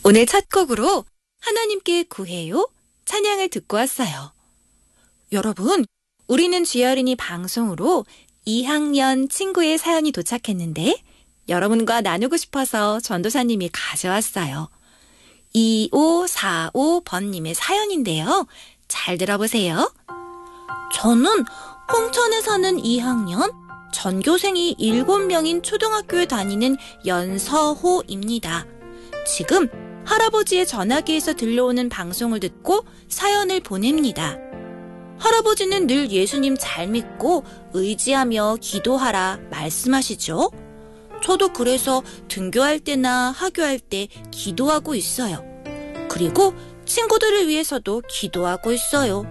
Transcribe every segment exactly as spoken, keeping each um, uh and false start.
오늘 첫 곡으로 하나님께 구해요 찬양을 듣고 왔어요. 여러분, 우리는 쥐어린이 방송으로 이 학년 친구의 사연이 도착했는데 여러분과 나누고 싶어서 전도사님이 가져왔어요. 이오사오 번님의 사연인데요. 잘 들어보세요. 저는 홍천에 사는 이 학년 전교생이 일곱 명인 초등학교에 다니는 연서호입니다. 지금 할아버지의 전화기에서 들려오는 방송을 듣고 사연을 보냅니다. 할아버지는 늘 예수님 잘 믿고 의지하며 기도하라 말씀하시죠. 저도 그래서 등교할 때나 하교할 때 기도하고 있어요. 그리고 친구들을 위해서도 기도하고 있어요.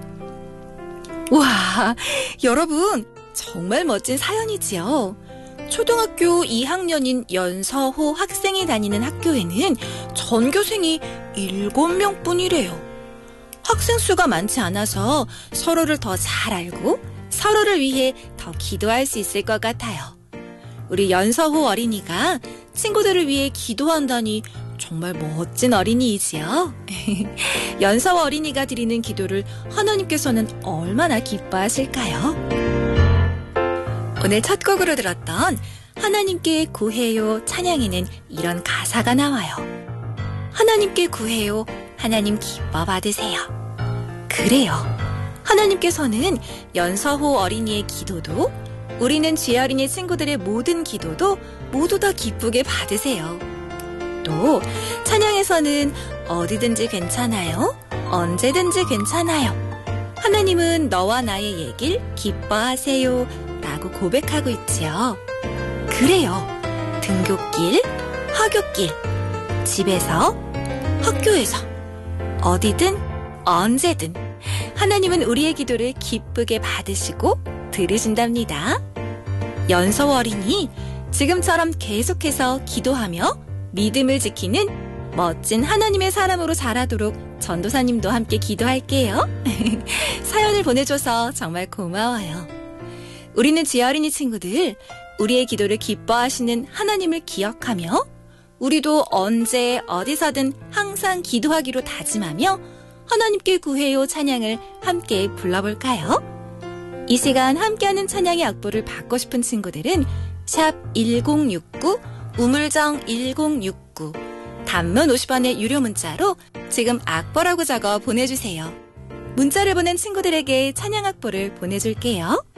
와, 여러분 정말 멋진 사연이지요. 초등학교 이 학년인 연서호 학생이 다니는 학교에는 전교생이 일곱 명뿐이래요. 학생 수가 많지 않아서 서로를 더 잘 알고 서로를 위해 더 기도할 수 있을 것 같아요. 우리 연서호 어린이가 친구들을 위해 기도한다니 정말 멋진 어린이이지요. 연서호 어린이가 드리는 기도를 하나님께서는 얼마나 기뻐하실까요? 오늘 첫 곡으로 들었던 하나님께 구해요 찬양에는 이런 가사가 나와요. 하나님께 구해요, 하나님 기뻐 받으세요. 그래요. 하나님께서는 연서호 어린이의 기도도 우리는 쥐어린이 친구들의 모든 기도도 모두 다 기쁘게 받으세요. 또 찬양에서는 어디든지 괜찮아요, 언제든지 괜찮아요, 하나님은 너와 나의 얘길 기뻐하세요 라고 고백하고 있지요. 그래요. 등굣길, 하굣길, 집에서, 학교에서, 어디든 언제든 하나님은 우리의 기도를 기쁘게 받으시고 들으신답니다. 연서호 어린이, 지금처럼 계속해서 기도하며 믿음을 지키는 멋진 하나님의 사람으로 자라도록 전도사님도 함께 기도할게요. 사연을 보내줘서 정말 고마워요. 우리는 쥐어린이 친구들, 우리의 기도를 기뻐하시는 하나님을 기억하며 우리도 언제 어디서든 항상 기도하기로 다짐하며 하나님께 구해요 찬양을 함께 불러볼까요? 이 시간 함께하는 찬양의 악보를 받고 싶은 친구들은 샵 일공육구, 우물정 일공육구, 단문 오십 원의 유료 문자로 지금 악보라고 적어 보내주세요. 문자를 보낸 친구들에게 찬양 악보를 보내줄게요.